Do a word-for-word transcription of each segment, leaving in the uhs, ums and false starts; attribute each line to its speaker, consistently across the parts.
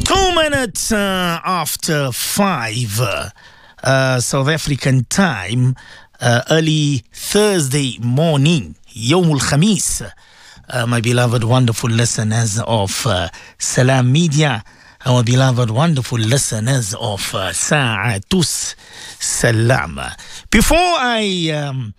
Speaker 1: Two minutes uh, after five, uh, uh, South African time, uh, early Thursday morning, Yawmul Khamis. Uh, my beloved, wonderful listeners of uh, Salam Media, our beloved, wonderful listeners of uh, Sa'atus Salam. Before I um,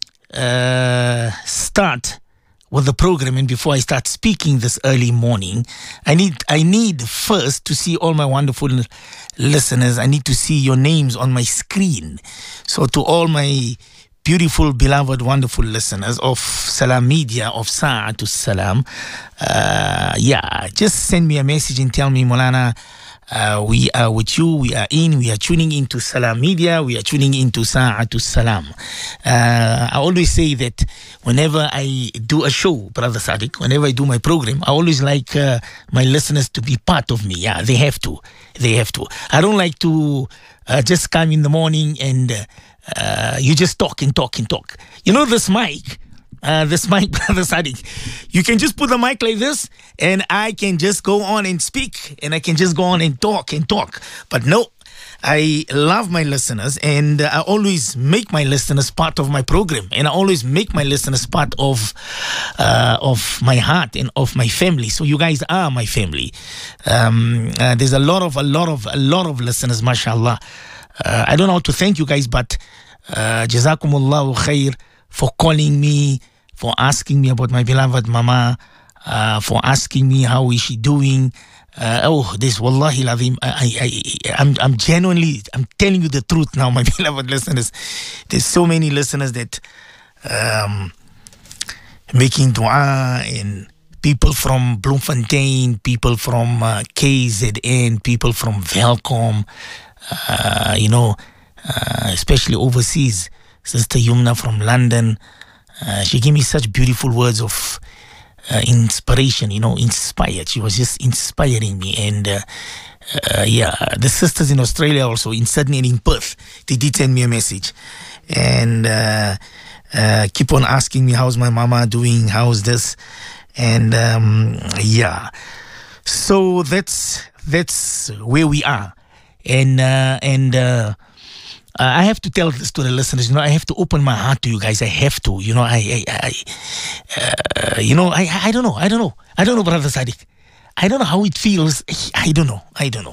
Speaker 1: uh, start with the program and before I start speaking this early morning, I need I need first to see all my wonderful listeners. I need to see your names on my screen. So to all my beautiful, beloved, wonderful listeners of Salam Media, of Sa'atus Salam, uh, yeah, just send me a message and tell me, Molana, uh, we are with you, we are in, we are tuning into Salam Media, we are tuning into Sa'atus Salam. Uh, I always say that whenever I do a show, Brother Sadiq, whenever I do my program, I always like uh, my listeners to be part of me. Yeah, they have to. They have to. I don't like to uh, just come in the morning and uh, uh, you just talk and talk and talk. You know, this mic, uh, this mic, Brother Sadiq, you can just put the mic like this and I can just go on and speak and I can just go on and talk and talk. But no, I love my listeners and I always make my listeners part of my program, and I always make my listeners part of uh, of my heart and of my family. So you guys are my family. Um, uh, there's a lot of a lot of a lot of listeners, mashallah. Uh, I don't know how to thank you guys, but uh, Jazakumullahu khair for calling me, for asking me about my beloved mama, uh, for asking me how is she doing. Uh, oh, this wallahi ladhim, I, I, I'm, I'm genuinely, I'm telling you the truth now, my beloved listeners. There's so many listeners that um, making dua, and people from Bloemfontein, people from uh, K Z N, people from Welkom, uh, you know, uh, especially overseas. Sister Yumna from London, uh, she gave me such beautiful words of Uh, inspiration, you know, inspired. She was just inspiring me. And uh, uh, yeah, the sisters in Australia also, in Sydney and in Perth, they did send me a message and uh, uh, keep on asking me, how's my mama doing, how's this, and um, yeah, so that's that's where we are. And uh, and uh, Uh, I have to tell this to the listeners. You know, I have to open my heart to you guys. I have to. You know, I, I, I uh, you know, I, I don't know. I don't know. I don't know, Brother Sadiq. I don't know how it feels. I don't know. I don't know.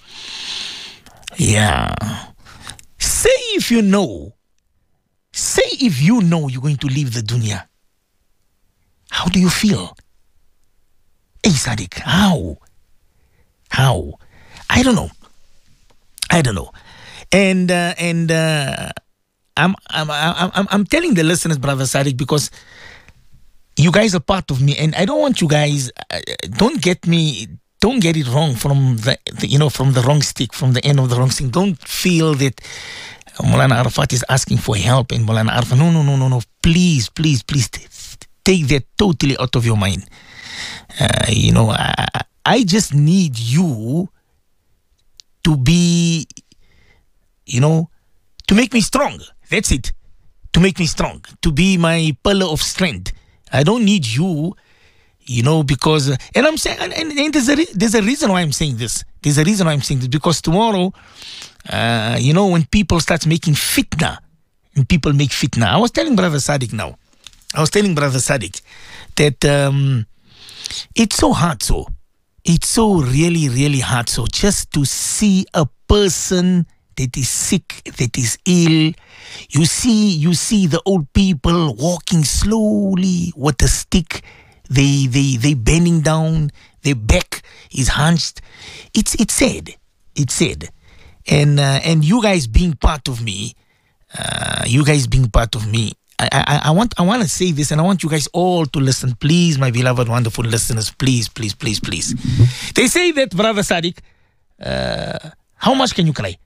Speaker 1: Yeah. Say if you know. Say if you know you're going to leave the dunya. How do you feel? Hey, Sadiq, how? How? I don't know. I don't know. And uh, and uh, I'm, I'm I'm I'm telling the listeners, Brother Sadiq, because you guys are part of me, and I don't want you guys. Uh, don't get me. Don't get it wrong from the, the you know from the wrong stick, from the end of the wrong stick. Don't feel that Maulana Arafat is asking for help, and Maulana Arafat. No, no, no, no, no. Please, please, please, take that totally out of your mind. Uh, you know, I, I just need you to be. You know, to make me strong. That's it. To make me strong. To be my pillar of strength. I don't need you, you know, because... Uh, and I'm saying... And, and, and there's, a re- there's a reason why I'm saying this. There's a reason why I'm saying this. Because tomorrow, uh, you know, when people start making fitna, and people make fitna... I was telling Brother Sadiq now. I was telling Brother Sadiq that um, it's so hard so. It's so really, really hard so. Just to see a person... that is sick, that is ill. You see, you see the old people walking slowly with a stick. They, they, they bending down. Their back is hunched. It's, it's sad. It's sad. And, uh, and you guys being part of me, uh, you guys being part of me. I, I, I want, I want to say this, and I want you guys all to listen, please, my beloved, wonderful listeners, please, please, please, please. They say that, Brother Sadiq, uh, how much can you cry?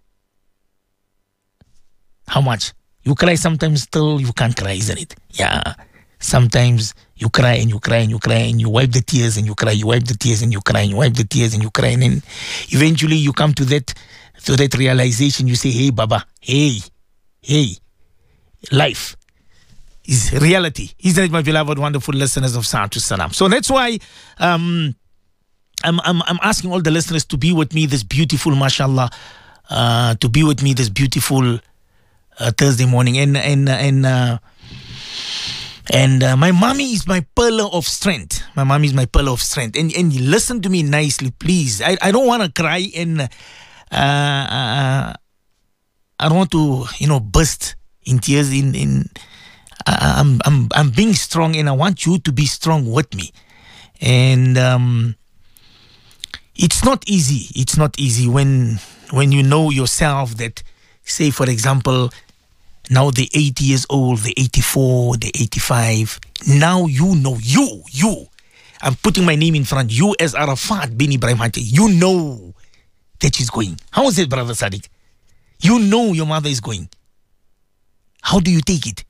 Speaker 1: How much? You cry sometimes till you can't cry, isn't it? Yeah. Sometimes you cry and you cry and you cry and you wipe the tears and you cry, you wipe the tears and you cry and you wipe the tears and you cry, and then eventually you come to that to that realization. You say, hey, Baba, hey, hey, life is reality. Isn't it, my beloved, wonderful listeners of Sa'atus Salam? So that's why um, I'm, I'm, I'm asking all the listeners to be with me this beautiful, mashallah, uh, to be with me this beautiful uh, Thursday morning. And, and, and, uh, and uh, my mommy is my pillar of strength. My mommy is my pillar of strength. And, and listen to me nicely, please. I, I don't want to cry and uh, uh, I don't want to, you know, burst in tears. In, in uh, I'm, I'm, I'm being strong, and I want you to be strong with me. And um, it's not easy. It's not easy when when you know yourself that, say, for example, now they're eighty years old, they're eighty-four, they're eighty-five. Now you know, you, you. I'm putting my name in front. You as Arafat bin Ibrahim Hati, you know that she's going. How is it, Brother Sadiq? You know your mother is going. How do you take it?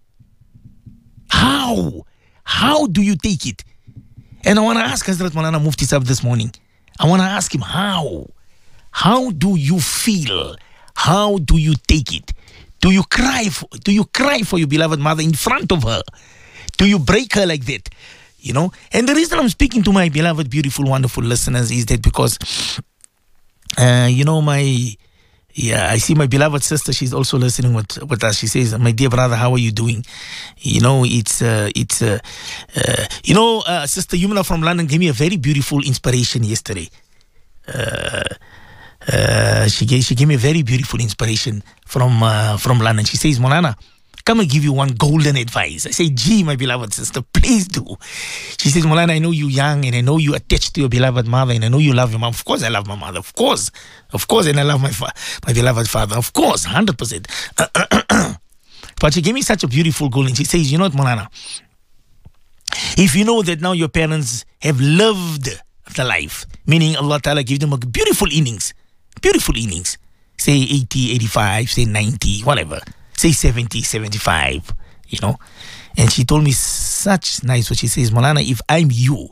Speaker 1: How? How do you take it? And I want to ask Hazrat Maulana Mufti Sahib this morning. I want to ask him how. How do you feel? How do you take it? Do you cry for, do you cry for your beloved mother in front of her? Do you break her like that? You know? And the reason I'm speaking to my beloved, beautiful, wonderful listeners is that because, uh, you know, my... Yeah, I see my beloved sister. She's also listening with, with us. She says, "My dear brother, how are you doing?" You know, it's uh, it's uh, uh, you know, uh, Sister Yumna from London gave me a very beautiful inspiration yesterday. Uh, uh, she gave she gave me a very beautiful inspiration from uh, from London. She says, "Maulana, come and give you one golden advice." I say, "Gee, my beloved sister, please do." She says, "Maulana, I know you're young and I know you're attached to your beloved mother and I know you love your mom." Of course I love my mother. Of course. Of course. And I love my fa- my beloved father. Of course. one hundred percent. But she gave me such a beautiful golden. She says, "You know what, Maulana? If you know that now your parents have lived the life, meaning Allah Ta'ala gave them a beautiful innings, beautiful innings, say eighty, eighty-five, say ninety, whatever. Say seventy, seventy-five, you know." And she told me such nice what she says, "Maulana, if I'm you,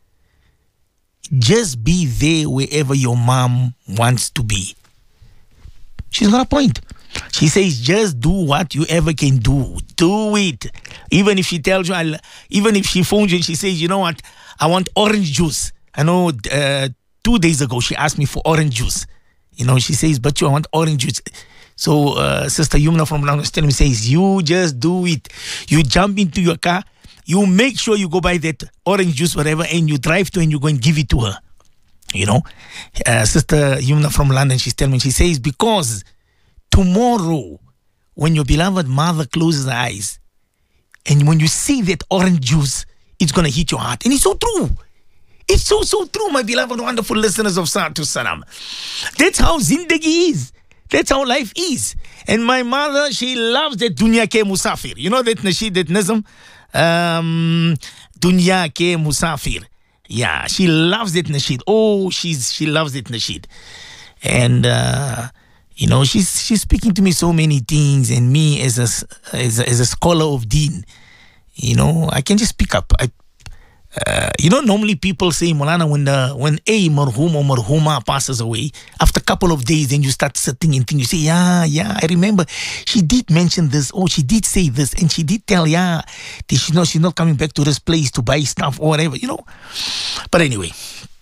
Speaker 1: just be there wherever your mom wants to be." She's got a point. She says, just do what you ever can do. Do it. Even if she tells you, I'll, even if she phones you and she says, "You know what, I want orange juice." I know uh, two days ago she asked me for orange juice. You know, she says, "But you, I want orange juice." So uh, Sister Yumna from London says, you just do it. You jump into your car, you make sure you go buy that orange juice, whatever, and you drive to her and you go and give it to her. You know, uh, Sister Yumna from London, she's telling me, she says, because tomorrow, when your beloved mother closes her eyes, and when you see that orange juice, it's going to hit your heart. And it's so true. It's so, so true, my beloved, wonderful listeners of Satu Salam. That's how Zindagi is. That's how life is. And my mother, she loves that dunya ke musafir. You know that nasheed, that nizam? Um, dunya ke musafir. Yeah, she loves that nasheed. Oh, she's she loves that nasheed. And, uh, you know, she's she's speaking to me so many things. And me as a, as a, as a scholar of deen, you know, I can just pick up. I Uh, you know, normally people say, Maulana, when the when a marhum or marhuma passes away, after a couple of days, then you start sitting and think, you say, yeah, yeah, I remember she did mention this, oh, she did say this, and she did tell, yeah, that she's not, she's not coming back to this place to buy stuff or whatever, you know. But anyway,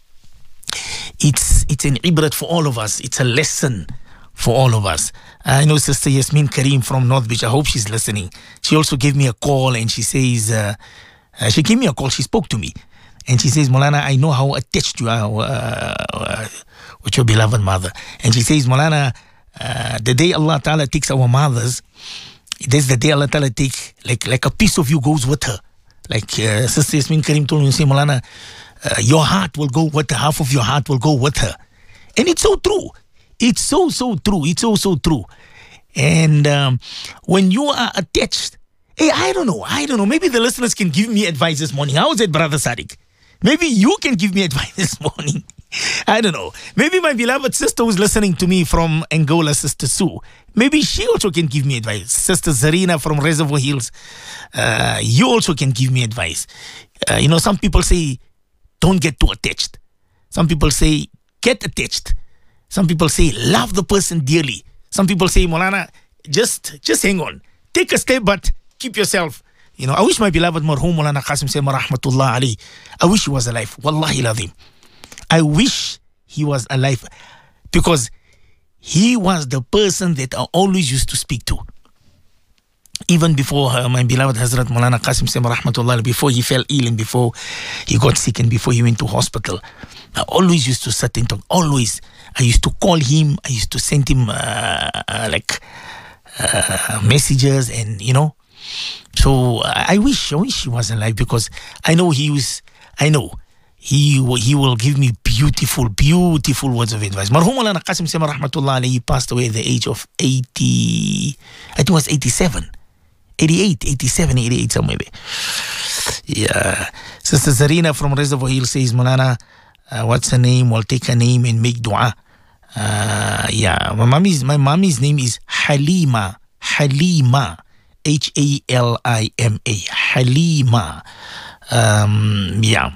Speaker 1: it's it's an ibrat for all of us. It's a lesson for all of us. I know Sister Yasmin Karim from North Beach. I hope she's listening. She also gave me a call and she says, uh, Uh, she gave me a call. She spoke to me. And she says, Maulana, I know how attached you are uh, uh, with your beloved mother. And she says, Maulana, uh, the day Allah Ta'ala takes our mothers, that's the day Allah Ta'ala takes, like, like a piece of you goes with her. Like uh, Sister Yasmin Karim told me, say, Maulana, uh, your heart will go with her. Half of your heart will go with her. And it's so true. It's so, so true. It's so, so true. And um, when you are attached, hey, I don't know. I don't know. Maybe the listeners can give me advice this morning. How is it, Brother Sadiq? Maybe you can give me advice this morning. I don't know. Maybe my beloved sister who's listening to me from Angola, Sister Sue, maybe she also can give me advice. Sister Zarina from Reservoir Hills, uh, you also can give me advice. Uh, you know, some people say, don't get too attached. Some people say, get attached. Some people say, love the person dearly. Some people say, Maulana, just, just hang on. Take a step, but keep yourself. You know, I wish my beloved marhum Maulana Qasim Sayyid rahmatullah alayhi, I wish he was alive. Wallahi ladhim. I wish he was alive, because he was the person that I always used to speak to. Even before uh, my beloved Hazrat Maulana Qasim Sema Rahmatullah, before he fell ill and before he got sick and before he went to hospital, I always used to sit and talk. Always. I used to call him. I used to send him uh, uh, like uh, messages, and you know. So I wish, I wish he was alive, because I know he was. I know he he will give me beautiful, beautiful words of advice. Marhum Maulana Qasim Sema Rahmatullah alayhi, he passed away at the age of eighty. I think it was eighty-seven. eighty-eight, eighty-seven, eighty-eight, somewhere there. Yeah. Sister Zarina from Reservoir Hill says, Maulana, uh, what's her name? We'll take her name and make dua. Uh, yeah. My mommy's, my mommy's name is Halima. Halima. H A L I M A. Halima. Um, yeah.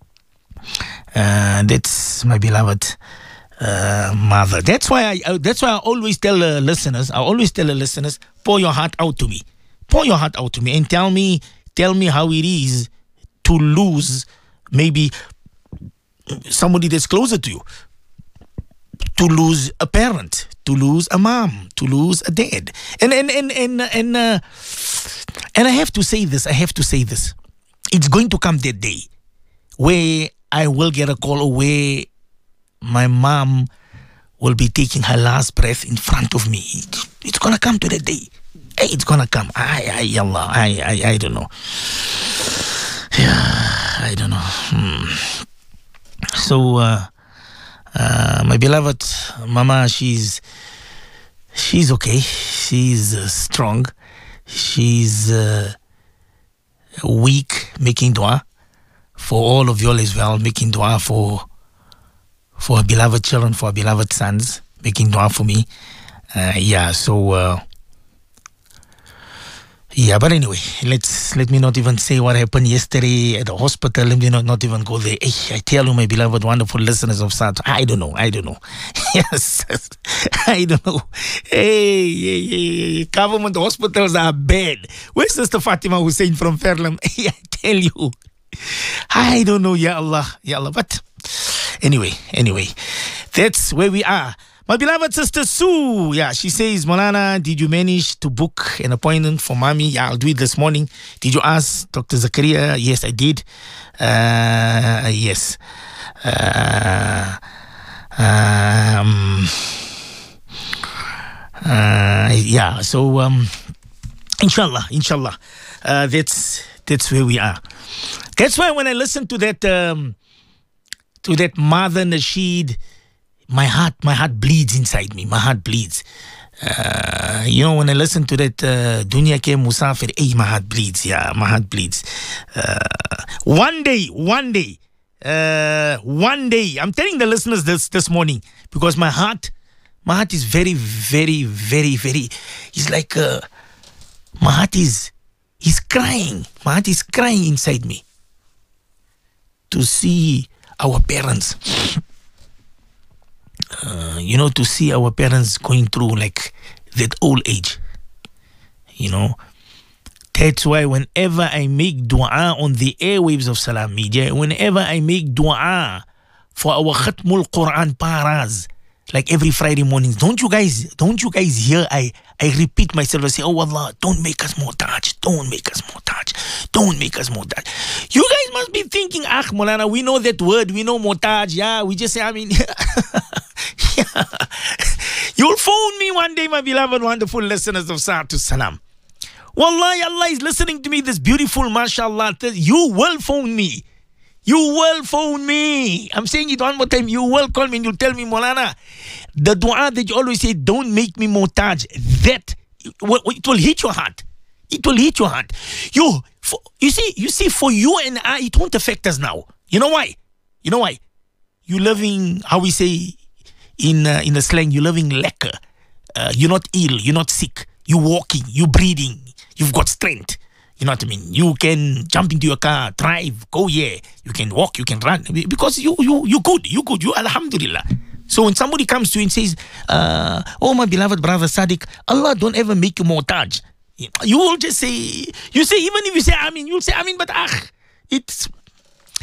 Speaker 1: Uh, that's my beloved uh, mother. That's why I, I. That's why I always tell the listeners. I always tell the listeners, pour your heart out to me. Pour your heart out to me and tell me, tell me how it is to lose maybe somebody that's closer to you, to lose a parent, to lose a mom, to lose a dad, and and and and and uh, and I have to say this. I have to say this. It's going to come that day where I will get a call where my mom will be taking her last breath in front of me. It, it's gonna come to that day. Hey, it's gonna come. I, I, Allah, I, I, I don't know. Yeah, I don't know. Hmm. So, uh, uh, my beloved Mama, she's, she's okay. She's uh, strong. She's uh, weak, making dua for all of y'all as well, making dua for, for her beloved children, for her beloved sons, making dua for me. Uh, yeah, so. Uh, Yeah, but anyway, let's let me not even say what happened yesterday at the hospital. Let me not, not even go there. I tell you, my beloved, wonderful listeners of Sat, I don't know, I don't know. Yes, I don't know. Hey, hey, hey, government hospitals are bad. Where's Sister Fatima Hussein from Fairlam? I tell you, I don't know, Ya Allah, Ya Allah. But anyway, anyway, that's where we are. My beloved Sister Sue, yeah, she says, Maulana, did you manage to book an appointment for mommy? Yeah, I'll do it this morning. Did you ask Doctor Zakaria? Yes, I did. Uh, yes. Uh, um, uh, yeah, so, um, inshallah, inshallah, uh, that's, that's where we are. That's why when I listen to that, um, to that Mother Nasheed, My heart, my heart bleeds inside me. My heart bleeds. Uh, you know, when I listen to that uh, Dunya Ke Musafir, hey, my heart bleeds. Yeah, my heart bleeds. Uh, one day, one day, uh, one day, I'm telling the listeners this this morning, because my heart, my heart is very, very, very, very, it's like, uh, my heart is, is crying. My heart is crying inside me to see our parents. Uh, you know, to see our parents going through like that old age, you know. That's why whenever I make dua on the airwaves of Salam Media, whenever I make dua for our Khatmul Quran paras, like every Friday mornings, don't you guys, don't you guys hear I, I repeat myself and say, oh Allah, don't make us muhtaj, don't make us muhtaj, don't make us muhtaj. You guys must be thinking, ah, Maulana, we know that word, we know muhtaj, yeah, we just say, I mean, yeah. You'll phone me one day, my beloved, wonderful listeners of Sa'atu Salam. Wallahi, Allah is listening to me, this beautiful, mashallah, you will phone me. You will phone me. I'm saying it one more time. You will call me and you'll tell me, Maulana, the dua that you always say, don't make me muhtaj, that, it will hit your heart. It will hit your heart. You, for, you see, you see, for you and I, it won't affect us now. You know why? You know why? You're living, how we say in uh, in the slang, you're living lekker. Uh, you're not ill. You're not sick. You're walking. You're breathing. You've got strength. You know what I mean? You can jump into your car, drive, go here. You can walk, you can run. Because you, you, you're good. You're good. You, alhamdulillah. So when somebody comes to you and says, uh, oh, my beloved brother Sadiq, Allah don't ever make you muhtaj. You will just say, you say, even if you say Amin, you'll say Amin, but ah, it's,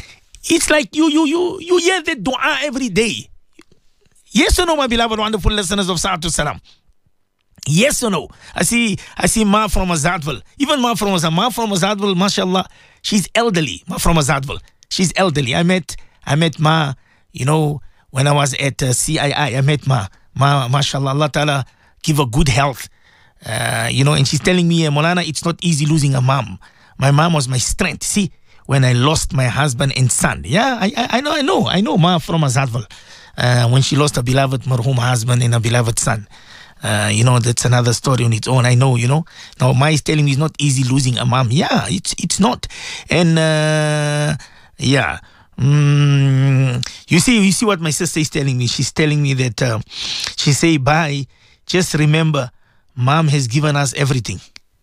Speaker 1: It's like you, you, you, you hear the dua every day. Yes or no, my beloved, wonderful listeners of Sa'atu Salam? Yes or no? I see, I see Ma from Azadville. Even Ma from Azadville. Ma from Azadville, mashallah, she's elderly. Ma from Azadville. She's elderly. I met, I met Ma, you know, when I was at uh, C I I. I met Ma. Ma, mashallah, Allah Ta'ala give her good health. Uh, you know, and she's telling me, Molana, it's not easy losing a mom. My mom was my strength. See, when I lost my husband and son. Yeah, I, I, I know, I know, I know Ma from Azadville. Uh, when she lost a beloved marhum husband and a beloved son. Uh, you know, that's another story on its own. I know, you know. Now, Ma is telling me it's not easy losing a mom. Yeah, it's it's not. And, uh, yeah. Mm, you see, you see what my sister is telling me. She's telling me that, uh, she say, bye, just remember, Mom has given us everything.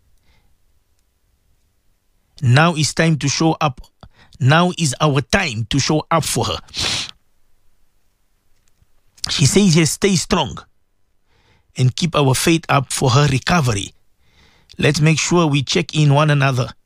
Speaker 1: Now it's time to show up. Now is our time to show up for her. She says, yes, stay strong and keep our faith up for her recovery. Let's make sure we check in one another